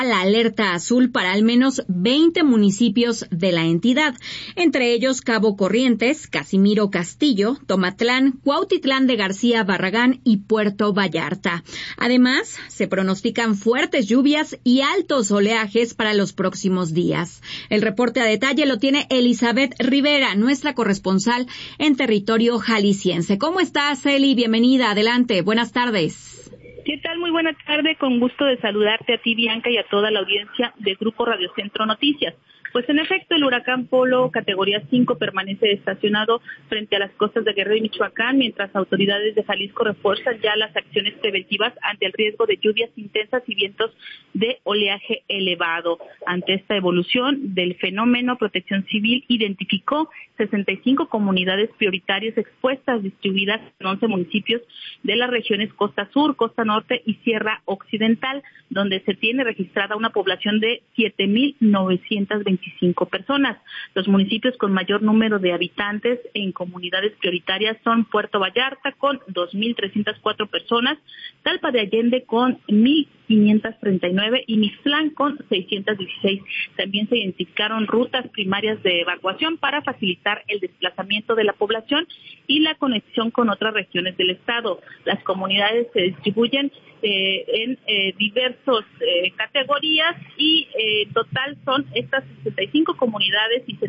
la alerta azul para al menos 20 municipios de la entidad, entre ellos Cabo Corrientes, Casimiro Castillo, Tomatlán, Cuautitlán de García Barragán y Puerto Vallarta. Además, se pronostican fuertes lluvias y altos oleajes para los próximos días. El reporte a detalle lo tiene Elizabeth Rivera, nuestra corresponsal en territorio jalisciense. ¿Cómo estás, Eli? Bienvenida, adelante, buenas tardes. ¿Qué tal? Muy buena tarde, con gusto de saludarte a ti, Bianca, y a toda la audiencia del Grupo Radio Centro Noticias. Pues en efecto, el huracán Polo, categoría 5, permanece estacionado frente a las costas de Guerrero y Michoacán, mientras autoridades de Jalisco refuerzan ya las acciones preventivas ante el riesgo de lluvias intensas y vientos de oleaje elevado. Ante esta evolución del fenómeno, Protección Civil identificó 65 comunidades prioritarias expuestas, distribuidas en 11 municipios de las regiones Costa Sur, Costa Norte y Sierra Occidental, donde se tiene registrada una población de 7,925 personas. Los municipios con mayor número de habitantes en comunidades prioritarias son Puerto Vallarta con 2,304 personas, Talpa de Allende con 1,539 y Mixtlán con 616. También se identificaron rutas primarias de evacuación para facilitar el desplazamiento de la población y la conexión con otras regiones del estado. Las comunidades se distribuyen en diversas categorías y total son estas 65 comunidades y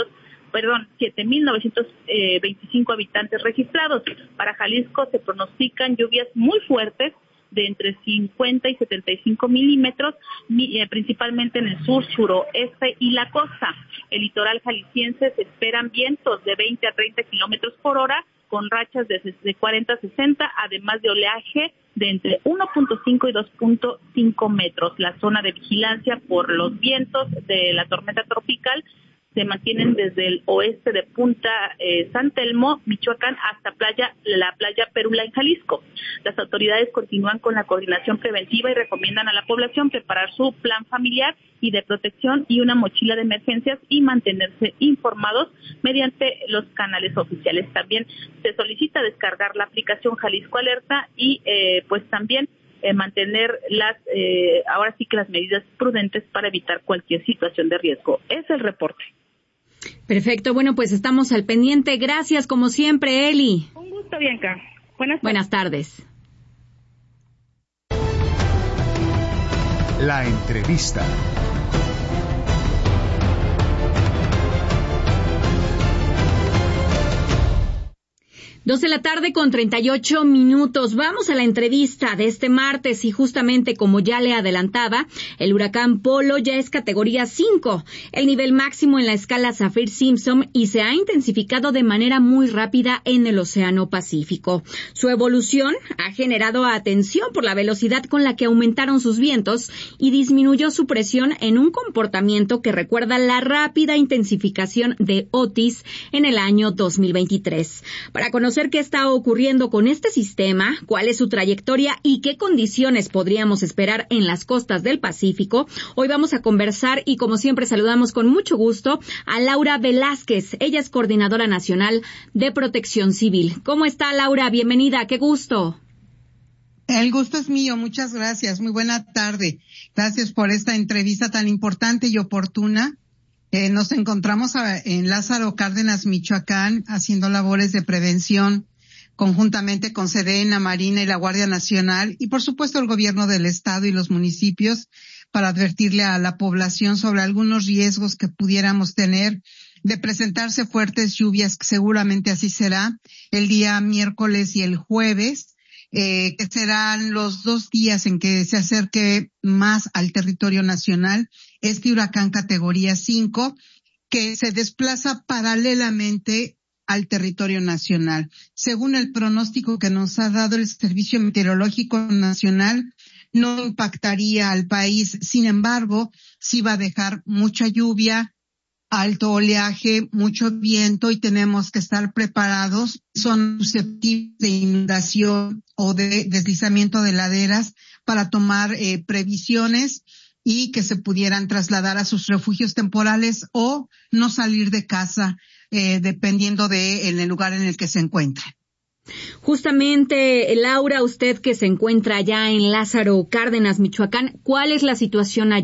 7,925 habitantes registrados. Para Jalisco se pronostican lluvias muy fuertes de entre 50 y 75 milímetros, principalmente en el sur, suroeste y la costa. El litoral jalisciense se esperan vientos de 20 a 30 kilómetros por hora, con rachas de 40 a 60, además de oleaje de entre 1.5 y 2.5 metros. La zona de vigilancia por los vientos de la tormenta tropical se mantienen desde el oeste de Punta San Telmo, Michoacán, hasta la playa Perula en Jalisco. Las autoridades continúan con la coordinación preventiva y recomiendan a la población preparar su plan familiar y de protección y una mochila de emergencias y mantenerse informados mediante los canales oficiales. También se solicita descargar la aplicación Jalisco Alerta y pues también mantener ahora sí que las medidas prudentes para evitar cualquier situación de riesgo. Es el reporte. Perfecto, bueno, pues estamos al pendiente. Gracias, como siempre, Eli. Un gusto, Bianca. Buenas tardes. La entrevista. 2:38 p.m. Vamos a la entrevista de este martes y justamente como ya le adelantaba, el huracán Polo ya es categoría 5, el nivel máximo en la escala Saffir-Simpson y se ha intensificado de manera muy rápida en el Océano Pacífico. Su evolución ha generado atención por la velocidad con la que aumentaron sus vientos y disminuyó su presión en un comportamiento que recuerda la rápida intensificación de Otis en el año 2023. Para conocer qué está ocurriendo con este sistema, cuál es su trayectoria y qué condiciones podríamos esperar en las costas del Pacífico, hoy vamos a conversar y como siempre saludamos con mucho gusto a Laura Velázquez. Ella es coordinadora nacional de Protección Civil. ¿Cómo está, Laura? Bienvenida, qué gusto. El gusto es mío, muchas gracias. Muy buena tarde. Gracias por esta entrevista tan importante y oportuna. Nos encontramos en Lázaro Cárdenas, Michoacán, haciendo labores de prevención conjuntamente con Sedena, Marina y la Guardia Nacional y por supuesto el gobierno del estado y los municipios para advertirle a la población sobre algunos riesgos que pudiéramos tener de presentarse fuertes lluvias, que seguramente así será el día miércoles y el jueves, que serán los 2 días en que se acerque más al territorio nacional este huracán categoría 5, que se desplaza paralelamente al territorio nacional. Según el pronóstico que nos ha dado el Servicio Meteorológico Nacional, no impactaría al país. Sin embargo, sí va a dejar mucha lluvia, alto oleaje, mucho viento y tenemos que estar preparados. Son susceptibles de inundación o de deslizamiento de laderas para tomar previsiones y que se pudieran trasladar a sus refugios temporales o no salir de casa, dependiendo en el lugar en el que se encuentren. Justamente, Laura, usted que se encuentra allá en Lázaro Cárdenas, Michoacán, ¿cuál es la situación allá?